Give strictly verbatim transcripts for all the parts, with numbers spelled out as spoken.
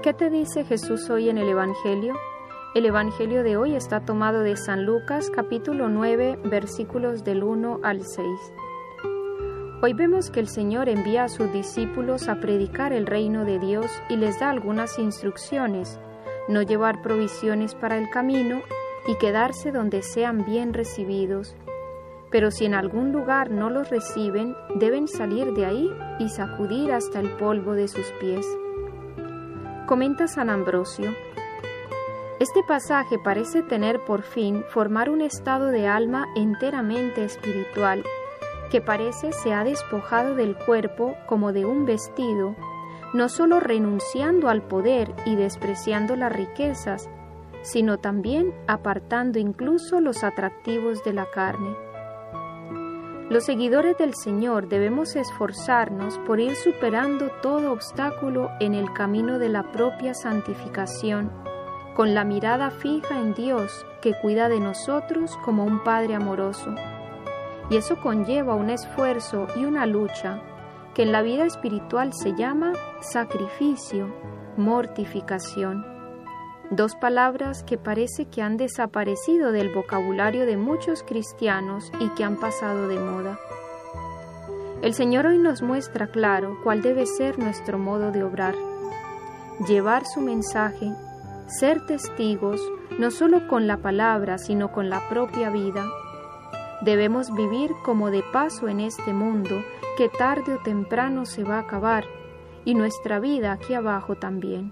¿Qué te dice Jesús hoy en el Evangelio? El Evangelio de hoy está tomado de San Lucas, capítulo nueve, versículos del uno al seis. Hoy vemos que el Señor envía a sus discípulos a predicar el reino de Dios y les da algunas instrucciones: no llevar provisiones para el camino y quedarse donde sean bien recibidos. Pero si en algún lugar no los reciben, deben salir de ahí y sacudir hasta el polvo de sus pies. Comenta San Ambrosio: este pasaje parece tener por fin formar un estado de alma enteramente espiritual, que parece se ha despojado del cuerpo como de un vestido, no solo renunciando al poder y despreciando las riquezas, sino también apartando incluso los atractivos de la carne. Los seguidores del Señor debemos esforzarnos por ir superando todo obstáculo en el camino de la propia santificación, con la mirada fija en Dios, que cuida de nosotros como un Padre amoroso. Y eso conlleva un esfuerzo y una lucha que en la vida espiritual se llama sacrificio, mortificación. Dos palabras que parece que han desaparecido del vocabulario de muchos cristianos y que han pasado de moda. El Señor hoy nos muestra claro cuál debe ser nuestro modo de obrar: llevar su mensaje, ser testigos, no solo con la palabra, sino con la propia vida. Debemos vivir como de paso en este mundo, que tarde o temprano se va a acabar, y nuestra vida aquí abajo también.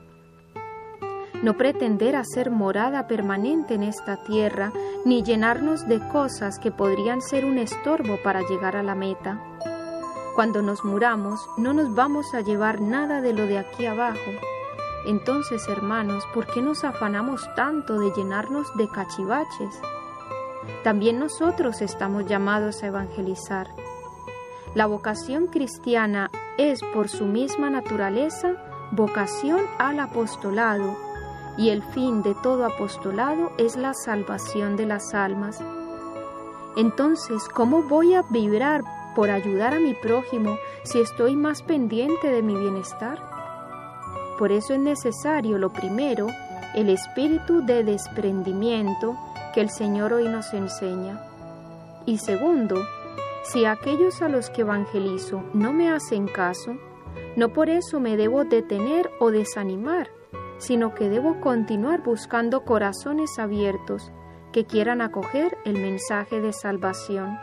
No pretender hacer morada permanente en esta tierra, ni llenarnos de cosas que podrían ser un estorbo para llegar a la meta. Cuando nos muramos, no nos vamos a llevar nada de lo de aquí abajo. Entonces, hermanos, ¿por qué nos afanamos tanto de llenarnos de cachivaches? También nosotros estamos llamados a evangelizar. La vocación cristiana es, por su misma naturaleza, vocación al apostolado, y el fin de todo apostolado es la salvación de las almas. Entonces, ¿cómo voy a vibrar por ayudar a mi prójimo si estoy más pendiente de mi bienestar? Por eso es necesario, lo primero, el espíritu de desprendimiento que el Señor hoy nos enseña. Y segundo, si aquellos a los que evangelizo no me hacen caso, no por eso me debo detener o desanimar, sino que debo continuar buscando corazones abiertos que quieran acoger el mensaje de salvación.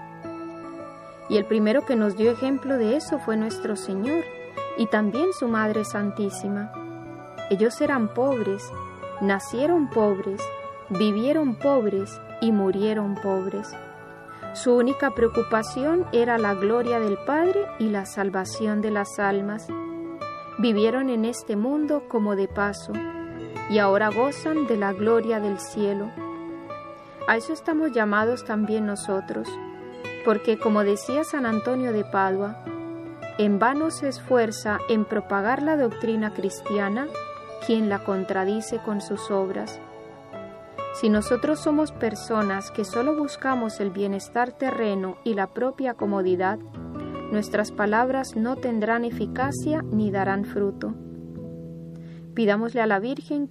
Y el primero que nos dio ejemplo de eso fue nuestro Señor, y también su Madre Santísima. Ellos eran pobres, nacieron pobres, vivieron pobres y murieron pobres. Su única preocupación era la gloria del Padre y la salvación de las almas. Vivieron en este mundo como de paso, y ahora gozan de la gloria del cielo. A eso estamos llamados también nosotros, porque, como decía San Antonio de Padua, en vano se esfuerza en propagar la doctrina cristiana quien la contradice con sus obras. Si nosotros somos personas que solo buscamos el bienestar terreno y la propia comodidad, nuestras palabras no tendrán eficacia ni darán fruto. Pidámosle a la Virgen